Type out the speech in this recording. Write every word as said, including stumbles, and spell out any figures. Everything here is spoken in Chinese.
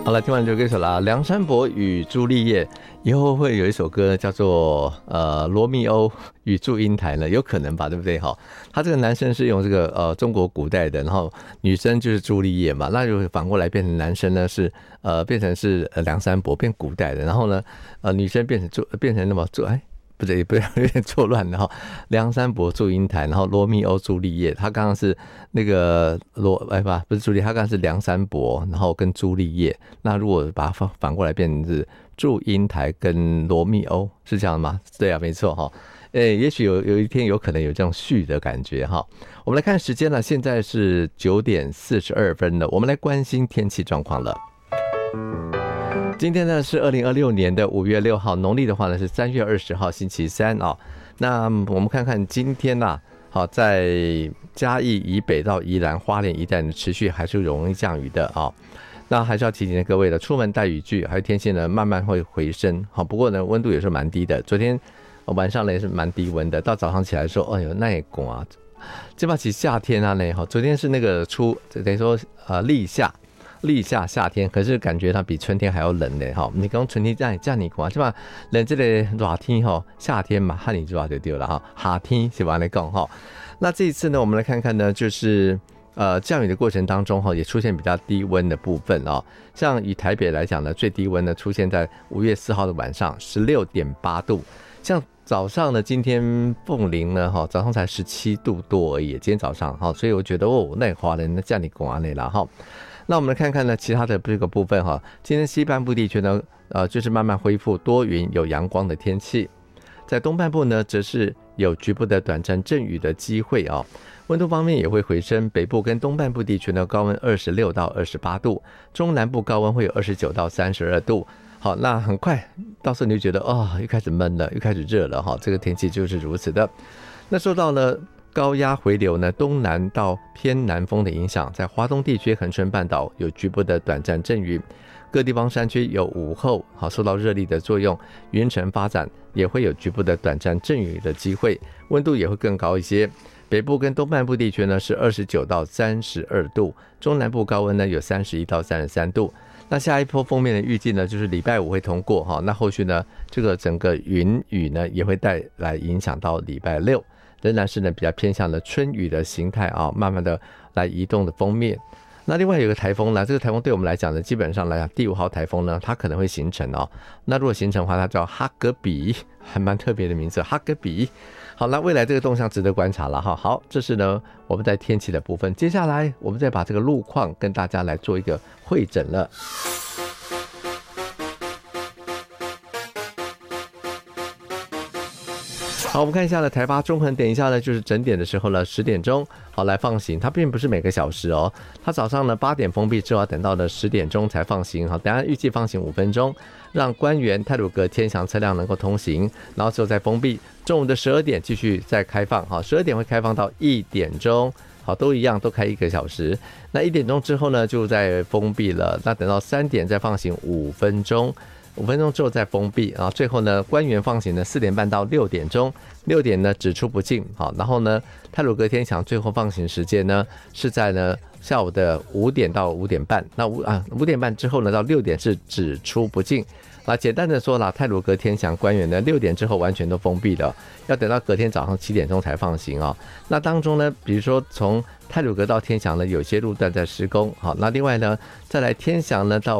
好了，听完这歌手啦，梁山伯与朱丽叶，以后会有一首歌叫做呃罗密欧与祝英台呢，有可能吧，对不对？哈，他这个男生是用这个呃中国古代的，然后女生就是朱丽叶嘛，那就反过来变成男生呢是呃变成是呃梁山伯变古代的，然后呢呃女生变成祝变成那么祝哎。不对，不是有点错乱了哈。梁山伯祝英台，然后罗密欧朱丽叶，他刚刚是那个罗哎不不是朱丽，他刚刚是梁山伯，然后跟朱丽叶。那如果把它反反过来变成是祝英台跟罗密欧，是这样吗？对啊，没错哈。诶，也许有有一天有可能有这种续的感觉哈。我们来看时间呢，现在是九点四十二分了，我们来关心天气状况了。今天呢是二零二六年的五月六号，农历的话呢是三月二十号星期三啊、哦。那我们看看今天呐、啊，好，在嘉义以北到宜兰花莲一带呢，持续还是容易降雨的啊、哦。那还是要提醒各位的，出门带雨具，还有天气呢慢慢会回升。好，不过呢温度也是蛮低的，昨天晚上呢也是蛮低温的，到早上起来说，哎呦那也冷啊，这把其实夏天啊呢，哈，昨天是那个初等于说呃立夏。立夏夏天，可是感觉它比春天还要冷呢哈。你讲春天这样这样你看，是吧？冷这个热天哈，夏天嘛，哈你热就对了哈。夏天是吧？来讲哈。那这一次呢，我们来看看呢，就是呃降雨的过程当中哈，也出现比较低温的部分哦。像以台北来讲呢，最低温呢出现在五月四号的晚上十六点八度。像早上呢，今天凤林呢哈，早上才十七度多而已，今天早上哈，所以我觉得哦，那华人那这样你讲呢啦哈。那我们来看看呢，其他的这个部分哈。今天西半部地区呢，呃，就是慢慢恢复多云有阳光的天气。在东半部呢，则是有局部的短暂阵雨的机会啊、哦。温度方面也会回升，北部跟东半部地区呢，高温二十六到二十八度，中南部高温会有二十九到三十二度。好，那很快到时候你就觉得哦，又开始闷了，又开始热了哈。这个天气就是如此的。那受到了高压回流呢，东南到偏南风的影响，在华东地区恒春半岛有局部的短暂阵雨，各地方山区有午后好受到热力的作用，云层发展也会有局部的短暂阵雨的机会，温度也会更高一些。北部跟东半部地区呢是二十九到三十二度，中南部高温呢有三十一到三十三度。那下一波锋面的预计呢，就是礼拜五会通过哈，那后续呢，这个整个云雨呢也会带来影响到礼拜六。仍然是呢比较偏向的春雨的形态啊，慢慢的来移动的锋面。那另外有个台风呢，这个台风对我们来讲呢，基本上来讲第五号台风呢，它可能会形成哦。那如果形成的话，它叫哈格比，还蛮特别的名字，哈格比。好，那未来这个动向值得观察了哈。好，这是呢我们在天气的部分，接下来我们再把这个路况跟大家来做一个汇整了。好，我们看一下呢，台八中横，等一下呢就是整点的时候呢，十点钟好来放行，它并不是每个小时哦，它早上呢八点封闭之后，等到了十点钟才放行。好，等一下预计放行五分钟，让官员、太鲁阁、天祥车辆能够通行，然后之后再封闭。中午的十二点继续再开放，好，十二点会开放到一点钟，好，都一样，都开一个小时。那一点钟之后呢，就再封闭了。那等到三点再放行五分钟。五分钟之后再封闭啊，最后呢，官员放行呢四点半到六点钟，六点呢只出不进，好，然后呢，太鲁阁天祥最后放行时间呢是在呢下午的五点到五点半，那五啊五点半之后呢到六点是只出不进。那简单的说啦，太鲁阁天祥官员呢六点之后完全都封闭了，要等到隔天早上七点钟才放行啊、哦。那当中呢，比如说从太鲁阁到天祥呢，有些路段在施工，好，那另外呢，再来天祥呢到